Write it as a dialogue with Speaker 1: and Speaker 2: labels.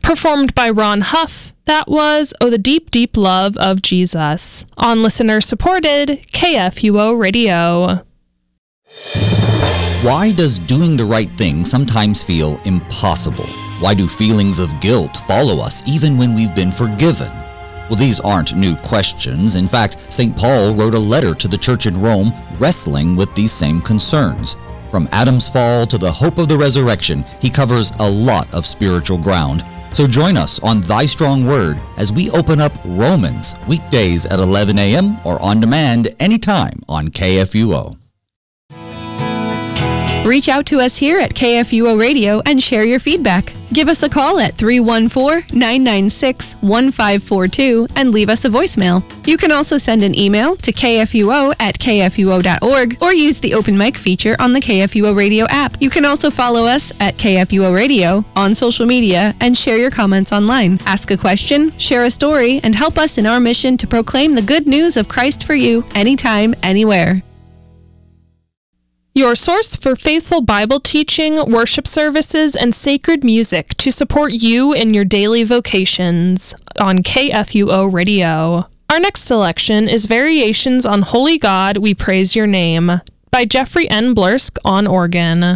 Speaker 1: Performed by Ron Huff, that was Oh, the Deep, Deep Love of Jesus on listener-supported KFUO Radio.
Speaker 2: Why does doing the right thing sometimes feel impossible? Why do feelings of guilt follow us even when we've been forgiven? Well, these aren't new questions. In fact, St. Paul wrote a letter to the church in Rome wrestling with these same concerns. From Adam's fall to the hope of the resurrection, he covers a lot of spiritual ground. So join us on Thy Strong Word as we open up Romans, weekdays at 11 a.m. or on demand anytime on KFUO.
Speaker 3: Reach out to us here at KFUO Radio and share your feedback. Give us a call at 314-996-1542 and leave us a voicemail. You can also send an email to kfuo@kfuo.org or use the open mic feature on the KFUO Radio app. You can also follow us at KFUO Radio on social media and share your comments online. Ask a question, share a story, and help us in our mission to proclaim the good news of Christ for you anytime, anywhere.
Speaker 1: Your source for faithful Bible teaching, worship services, and sacred music to support you in your daily vocations on KFUO Radio. Our next selection is Variations on Holy God, We Praise Your Name by Jeffrey N. Blursk on organ.